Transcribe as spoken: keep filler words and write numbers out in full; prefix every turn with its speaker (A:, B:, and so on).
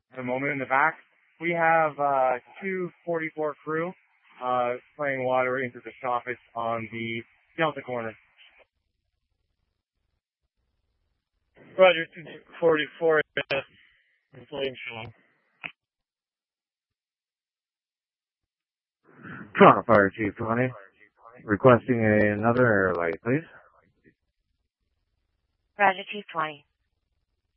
A: At the moment in the back, we have uh, two forty-four crew uh, spraying water into the soffits on the Delta corner.
B: Roger, two forty-four, uh, flame showing.
C: Toronto Fire Chief twenty, requesting another air light, please.
D: Roger, Chief twenty.